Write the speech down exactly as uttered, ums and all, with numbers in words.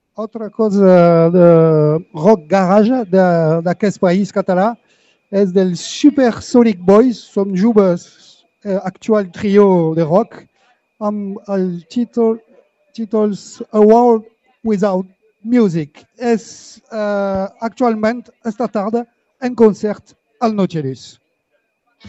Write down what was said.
altra cosa de rock garage d'aquest país català és dels Supersonic Boys, són joves, eh, actual trio de rock, amb el títol, títols A World Without Music. És eh, actualment esta tarda en concert al Nautilus.